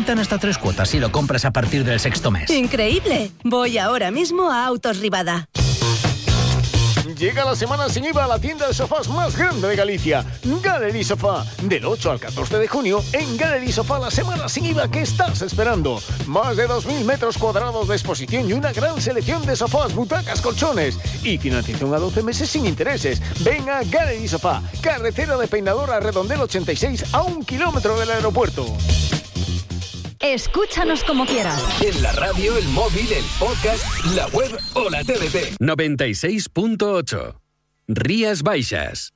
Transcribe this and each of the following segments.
quitan hasta 3 cuotas si lo compras a partir del 6º mes. ¡Increíble! Voy ahora mismo a Autos Rivada. Llega la semana sin IVA a la tienda de sofás más grande de Galicia, Gallery Sofá. Del 8 al 14 de junio, en Gallery Sofá, la semana sin IVA que estás esperando. Más de 2.000 metros cuadrados de exposición y una gran selección de sofás, butacas, colchones. Y financiación a 12 meses sin intereses. Ven a Gallery Sofá, carretera de Peinador a Redondel 86, a 1 kilómetro del aeropuerto. Escúchanos como quieras. En la radio, el móvil, el podcast, la web o la TDT. 96.8. Rías Baixas.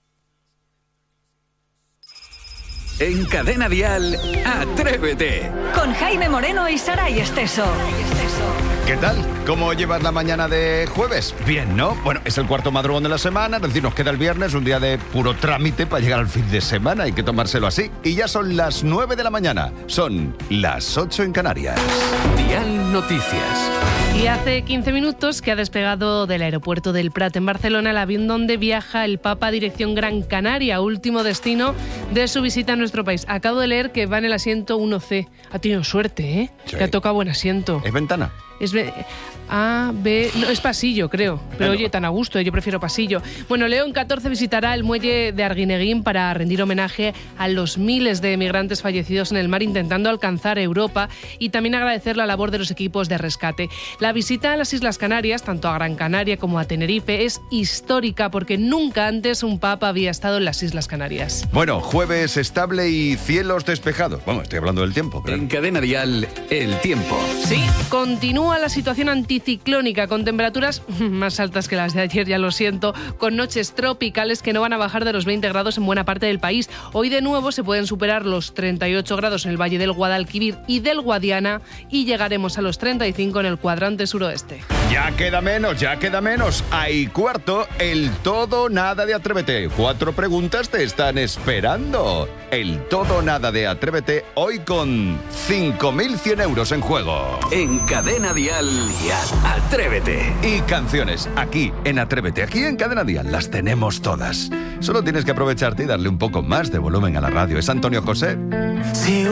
En Cadena Dial, Atrévete. Con Jaime Moreno y Saray Esteso. ¿Qué tal? ¿Cómo llevas la mañana de jueves? Bien, ¿no? Bueno, es el cuarto madrugón de la semana, es decir, nos queda el viernes, un día de puro trámite para llegar al fin de semana, hay que tomárselo así. Y ya son las 9 de la mañana, son las 8 en Canarias. Dial Noticias. Y hace 15 minutos que ha despegado del aeropuerto del Prat en Barcelona el avión donde viaja el Papa dirección Gran Canaria, último destino de su visita a nuestro país. Acabo de leer que va en el asiento 1C. Ha tenido suerte, ¿eh? Sí. Le ha tocado buen asiento. ¿Es ventana? Es A, B... No, es pasillo, creo. Pero oye, tan a gusto, yo prefiero pasillo. Bueno, León 14 visitará el muelle de Arguineguín para rendir homenaje a los miles de emigrantes fallecidos en el mar intentando alcanzar Europa y también agradecer la labor de los equipos de rescate. La visita a las Islas Canarias, tanto a Gran Canaria como a Tenerife, es histórica porque nunca antes un papa había estado en las Islas Canarias. Bueno, jueves estable y cielos despejados. Bueno, estoy hablando del tiempo. Pero... En Cadena Dial, el tiempo. Sí, continúa la situación anticiclónica con temperaturas más altas que las de ayer, ya lo siento, con noches tropicales que no van a bajar de los 20 grados en buena parte del país. Hoy de nuevo se pueden superar los 38 grados en el Valle del Guadalquivir y del Guadiana y llegaremos a los 35 en el cuadrante suroeste. Ya queda menos. Hay cuarto, el todo nada de Atrévete. 4 preguntas te están esperando. El todo nada de Atrévete hoy con 5.100 euros en juego. En Cadena Dial, Atrévete. Y canciones aquí en Atrévete, aquí en Cadena Dial, las tenemos todas. Solo tienes que aprovecharte y darle un poco más de volumen a la radio. Es Antonio José. Sí.